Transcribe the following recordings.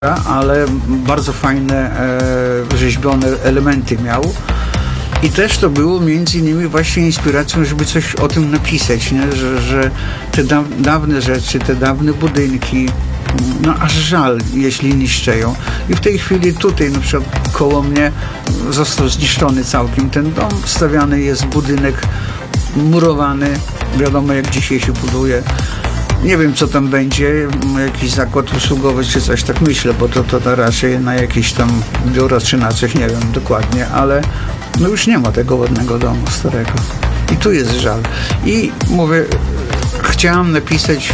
ale bardzo fajne rzeźbione elementy miał. I też to było między innymi właśnie inspiracją, żeby coś o tym napisać, nie? Że te dawne rzeczy, te dawne budynki, no aż żal, jeśli niszczeją. I w tej chwili tutaj na przykład koło mnie został zniszczony całkiem ten dom, stawiany jest budynek murowany, wiadomo jak dzisiaj się buduje. Nie wiem, co tam będzie, jakiś zakład usługowy czy coś, tak myślę, bo to raczej na jakieś tam biuro czy na coś, nie wiem dokładnie, ale no już nie ma tego ładnego domu starego. I tu jest żal. I mówię, chciałam napisać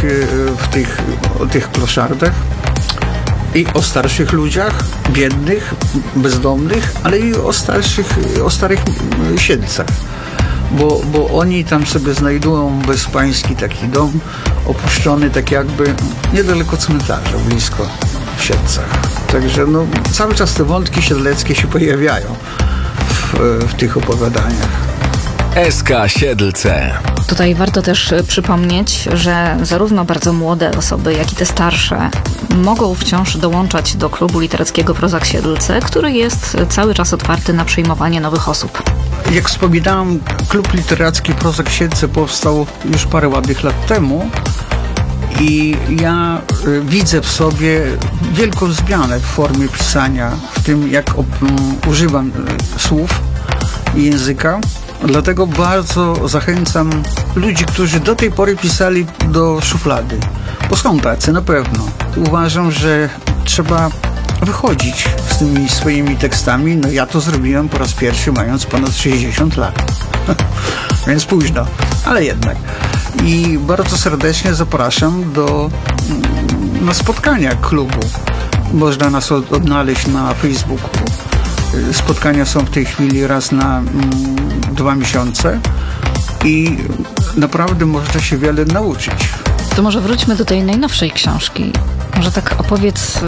o tych kloszardach i o starszych ludziach, biednych, bezdomnych, ale i o starych siedlcach. Bo oni tam sobie znajdują bezpański taki dom opuszczony, tak jakby niedaleko cmentarza, blisko w Siedlcach. Także no, cały czas te wątki siedleckie się pojawiają w tych opowiadaniach. SK Siedlce. Tutaj warto też przypomnieć, że zarówno bardzo młode osoby, jak i te starsze mogą wciąż dołączać do klubu literackiego Prozak Siedlce, który jest cały czas otwarty na przyjmowanie nowych osób. Jak wspominałem, klub literacki Prozak Siedlce powstał już parę ładnych lat temu i ja widzę w sobie wielką zmianę w formie pisania, w tym jak używam słów i języka. Dlatego bardzo zachęcam ludzi, którzy do tej pory pisali do szuflady, bo są tacy na pewno. Uważam, że trzeba wychodzić z tymi swoimi tekstami. No ja to zrobiłem po raz pierwszy, mając ponad 60 lat. Więc późno, ale jednak. I bardzo serdecznie zapraszam na spotkania klubu. Można nas odnaleźć na Facebooku. Spotkania są w tej chwili raz na 2 miesiące i naprawdę można się wiele nauczyć. To może wróćmy do tej najnowszej książki. Może tak opowiedz,